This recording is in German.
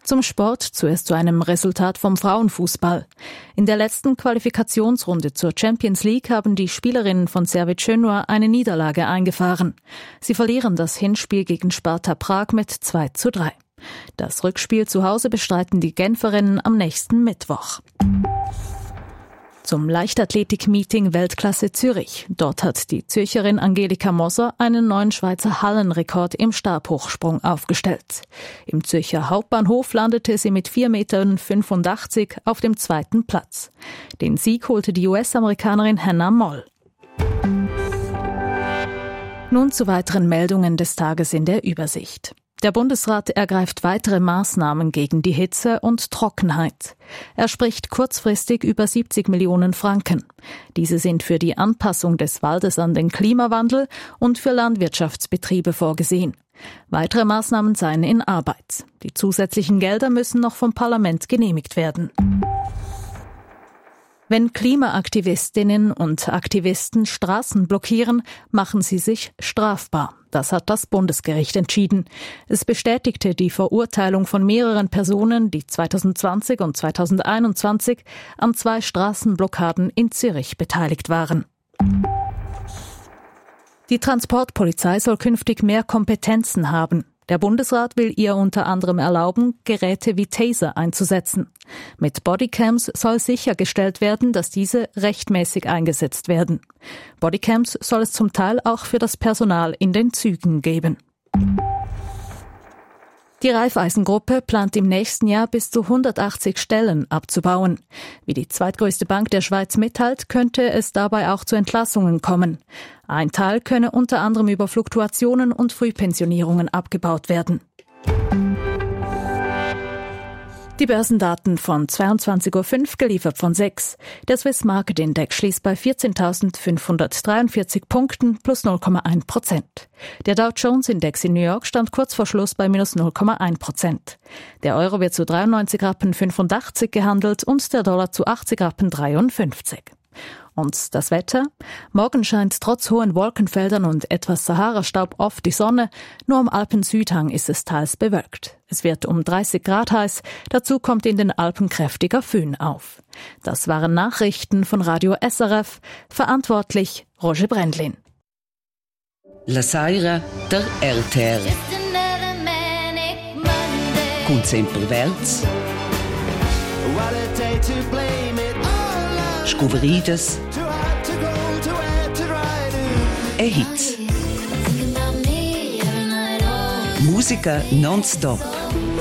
Zum Sport, zuerst zu einem Resultat vom Frauenfußball. In der letzten Qualifikationsrunde zur Champions League haben die Spielerinnen von Servet Schönwar eine Niederlage eingefahren. Sie verlieren das Hinspiel gegen Sparta Prag mit 2:3. Das Rückspiel zu Hause bestreiten die Genferinnen am nächsten Mittwoch. Zum Leichtathletik-Meeting Weltklasse Zürich. Dort hat die Zürcherin Angelika Moser einen neuen Schweizer Hallenrekord im Stabhochsprung aufgestellt. Im Zürcher Hauptbahnhof landete sie mit 4,85 Meter auf dem 2. Platz. Den Sieg holte die US-Amerikanerin Hannah Moll. Nun zu weiteren Meldungen des Tages in der Übersicht. Der Bundesrat ergreift weitere Maßnahmen gegen die Hitze und Trockenheit. Er spricht kurzfristig über 70 Millionen Franken. Diese sind für die Anpassung des Waldes an den Klimawandel und für Landwirtschaftsbetriebe vorgesehen. Weitere Maßnahmen seien in Arbeit. Die zusätzlichen Gelder müssen noch vom Parlament genehmigt werden. Wenn Klimaaktivistinnen und Aktivisten Straßen blockieren, machen sie sich strafbar. Das hat das Bundesgericht entschieden. Es bestätigte die Verurteilung von mehreren Personen, die 2020 und 2021 an 2 Straßenblockaden in Zürich beteiligt waren. Die Transportpolizei soll künftig mehr Kompetenzen haben. Der Bundesrat will ihr unter anderem erlauben, Geräte wie Taser einzusetzen. Mit Bodycams soll sichergestellt werden, dass diese rechtmäßig eingesetzt werden. Bodycams soll es zum Teil auch für das Personal in den Zügen geben. Die Raiffeisen-Gruppe plant im nächsten Jahr bis zu 180 Stellen abzubauen. Wie die zweitgrößte Bank der Schweiz mitteilt, könnte es dabei auch zu Entlassungen kommen. Ein Teil könne unter anderem über Fluktuationen und Frühpensionierungen abgebaut werden. Die Börsendaten von 22:05 Uhr, geliefert von 6. Der Swiss Market Index schließt bei 14.543 Punkten plus 0,1%. Der Dow Jones Index in New York stand kurz vor Schluss bei minus 0,1%. Der Euro wird zu 93,85 Rappen gehandelt und der Dollar zu 80,53 Rappen. Und das Wetter? Morgen scheint trotz hohen Wolkenfeldern und etwas Sahara-Staub oft die Sonne. Nur am Alpensüdhang ist es teils bewölkt. Es wird um 30 Grad heiß. Dazu kommt in den Alpen kräftiger Föhn auf. Das waren Nachrichten von Radio SRF. Verantwortlich Roger Brendlin. La Saira der RTR. Kommt sempre verts. Scuveridas. E hits. Musica non-stop.